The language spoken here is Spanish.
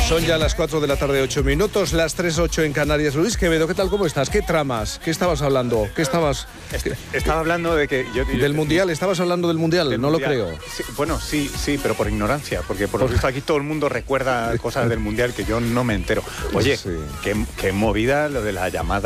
Son ya las 4 de la tarde, 8 minutos, las 3:08 en Canarias. Luis Quevedo, ¿qué tal? ¿Cómo estás? ¿Qué tramas? ¿Qué estabas hablando? Estaba hablando de que... ¿Del Mundial? ¿Estabas hablando del Mundial? No mundial. Lo creo. Sí, bueno, sí, pero por ignorancia, porque por lo visto aquí todo el mundo recuerda cosas del Mundial que yo no me entero. Oye, sí. qué movida lo de la llamada